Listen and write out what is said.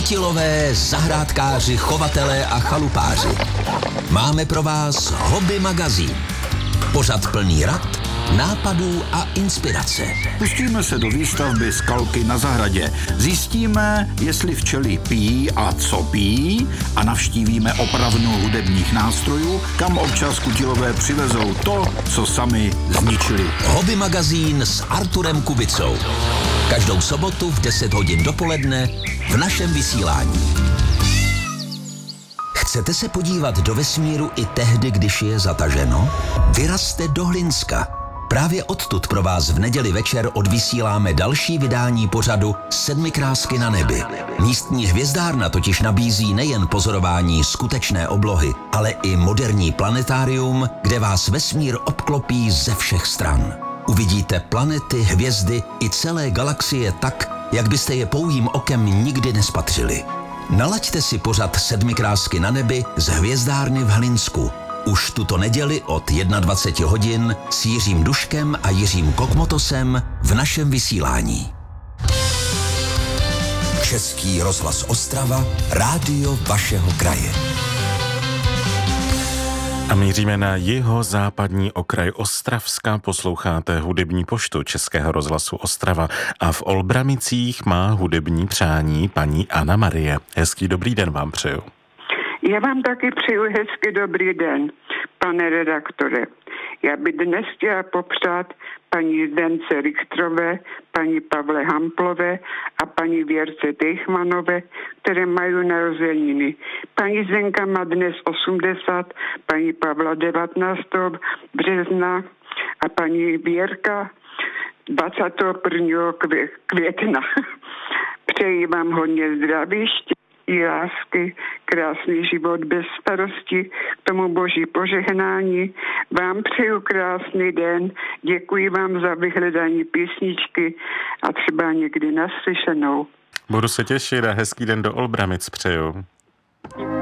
kutilové, zahrádkáři, chovatelé a chalupáři. Máme pro vás Hobby magazín. Pořad plný rad, nápadů a inspirace. Pustíme se do výstavby skalky na zahradě. Zjistíme, jestli včely pijí a co pijí a navštívíme opravnu hudebních nástrojů, kam občas kutilové přivezou to, co sami zničili. Hobby magazín s Arturem Kubicou. Každou sobotu v 10 hodin dopoledne v našem vysílání. Chcete se podívat do vesmíru i tehdy, když je zataženo? Vyrazte do Hlinska. Právě odtud pro vás v neděli večer odvysíláme další vydání pořadu Sedmikrásky na nebi. Místní hvězdárna totiž nabízí nejen pozorování skutečné oblohy, ale i moderní planetárium, kde vás vesmír obklopí ze všech stran. Uvidíte planety, hvězdy i celé galaxie tak, jak byste je pouhým okem nikdy nespatřili. Nalaďte si pořad Sedmikrásky na nebi z hvězdárny v Hlinsku. Už tuto neděli od 21 hodin s Jiřím Duškem a Jiřím Kokmotosem v našem vysílání. Český rozhlas Ostrava, rádio vašeho kraje. A míříme na jihozápadní okraj Ostravska, posloucháte hudební poštu Českého rozhlasu Ostrava a v Olbramicích má hudební přání paní Anna Marie. Hezký dobrý den vám přeju. Já vám taky přeju hezký dobrý den, pane redaktore. Já bych dnes chtěla popřát paní Zdence Richtrové, paní Pavle Hamplové a paní Věrce Tejchmanové, které mají narozeniny. Paní Zdenka má dnes 80, paní Pavla 19. března a paní Věrka 21. května. Přeji vám hodně zdraví, i lásky, krásný život bez starosti, k tomu boží požehnání. Vám přeju krásný den, děkuji vám za vyhledání písničky a třeba někdy naslyšenou. Budu se těšit a hezký den do Olbramic přeju.